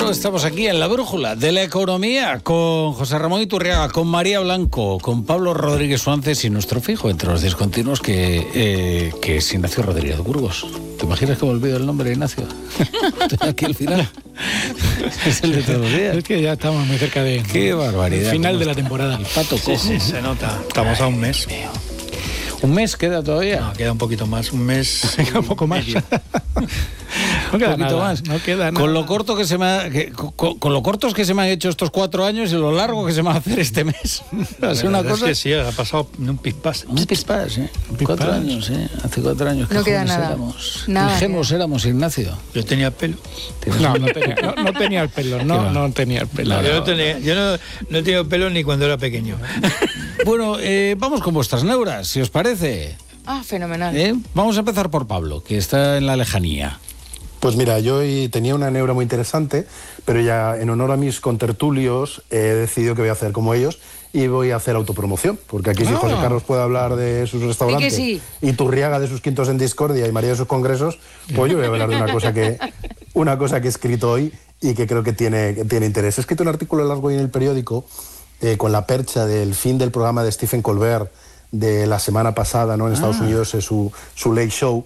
Claro, estamos aquí en la brújula de la economía con José Ramón Iturriaga, con María Blanco, con Pablo Rodríguez Suárez y nuestro fijo entre los discontinuos que es Ignacio Rodríguez Burgos. ¿Te imaginas que me olvido el nombre de Ignacio? Aquí al final. Es el de todos los días. Es que ya estamos muy cerca de... ¡Qué barbaridad! Final de la temporada. El pato cojo. Sí, se nota. Estamos a un mes. ¿Un mes queda todavía? No, queda un poquito más. Un mes. Un poco más. No queda un poquito nada, más. No queda nada. Con lo corto que se me ha, con lo cortos que se me han hecho estos 4 años y lo largo que se me va a hacer este mes. Va a ser una cosa. Es que sí, ha pasado un pispás. Un pispás, ¿eh? 4 años, ¿eh? Hace 4 años que no queda jóvenes nada. éramos. Nada Ingenuos éramos, Ignacio. Yo tenía pelo. No tenía el pelo. No tenía el pelo. Yo no he tenido pelo ni cuando era pequeño. Bueno, vamos con vuestras neuras, si os parece. Ah, fenomenal. Vamos a empezar por Pablo, que está en la lejanía. Pues mira, yo hoy tenía una neura muy interesante, pero ya en honor a mis contertulios he decidido que voy a hacer como ellos y voy a hacer autopromoción, porque aquí si José Carlos puede hablar de sus restaurantes y Iturriaga de sus quintos en discordia y María de sus congresos, pues yo voy a hablar de una cosa que he escrito hoy y que creo que tiene interés. He escrito un artículo largo hoy en el periódico con la percha del fin del programa de Stephen Colbert de la semana pasada, ¿no? En Estados Unidos, su Late Show,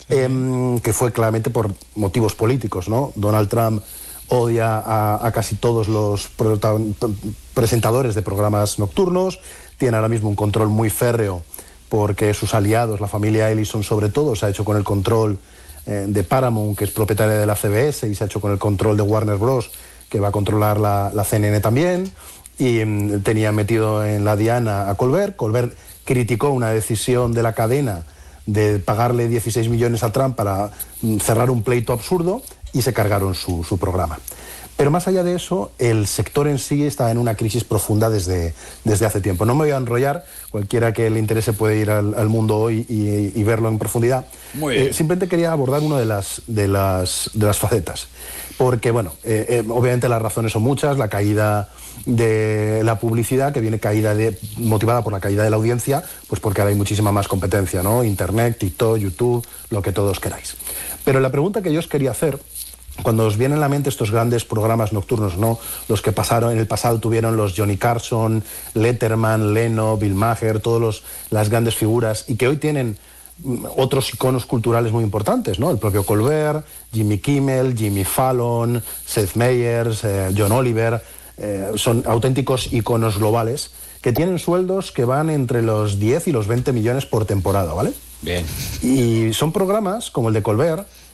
que fue claramente por motivos políticos, ¿no? Donald Trump odia a casi todos los presentadores de programas nocturnos, tiene ahora mismo un control muy férreo porque sus aliados, la familia Ellison sobre todo, se ha hecho con el control de Paramount, que es propietaria de la CBS, y se ha hecho con el control de Warner Bros., que va a controlar la CNN también, y tenía metido en la diana a Colbert. Colbert criticó una decisión de la cadena de pagarle 16 millones a Trump para cerrar un pleito absurdo y se cargaron su programa. Pero más allá de eso, el sector en sí está en una crisis profunda desde hace tiempo. No me voy a enrollar, cualquiera que le interese puede ir al Mundo Hoy y verlo en profundidad. Muy bien. Simplemente quería abordar una de las facetas. Porque, bueno, obviamente las razones son muchas, la caída de la publicidad, que viene motivada por la caída de la audiencia, pues porque ahora hay muchísima más competencia, ¿no? Internet, TikTok, YouTube, lo que todos queráis. Pero la pregunta que yo os quería hacer, cuando os vienen a la mente estos grandes programas nocturnos, ¿no? Los que en el pasado tuvieron los Johnny Carson, Letterman, Leno, Bill Maher, todas las grandes figuras, y que hoy tienen otros iconos culturales muy importantes, ¿no? El propio Colbert, Jimmy Kimmel, Jimmy Fallon, Seth Meyers, John Oliver, son auténticos iconos globales que tienen sueldos que van entre los 10 y los 20 millones por temporada, ¿vale? Bien. Y son programas como el de Colbert